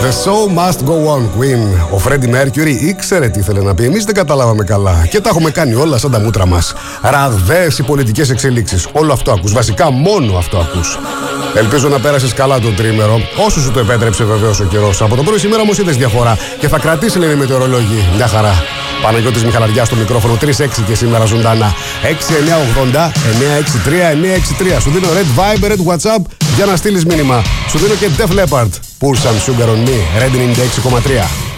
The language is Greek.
The show must go on, Queen. Ο Freddie Mercury ήξερε τι ήθελε να πει. Εμείς δεν καταλάβαμε καλά. Και τα έχουμε κάνει όλα σαν τα μούτρα μας. Ραδές οι πολιτικές εξελίξεις. Όλο αυτό ακούς. Βασικά μόνο αυτό ακούς. Ελπίζω να πέρασες καλά το τρίμερο. Όσο σου το επέτρεψε βεβαίως ο καιρός. Από το πρωί σήμερα όμως είδες διαφορά. Και θα κρατήσει, λένε οι μετεωρολόγοι. Μια χαρά. Παναγιώτης Μιχαλαριάς στο μικρόφωνο. 3-6 και σήμερα ζωντανά. 6-9-80-963-963. Σου δίνω Red Viber, Red WhatsApp για να στείλεις μήνυμα. Σου δίνω και Def Leppard. Pour some sugar on me. Reading 96,3.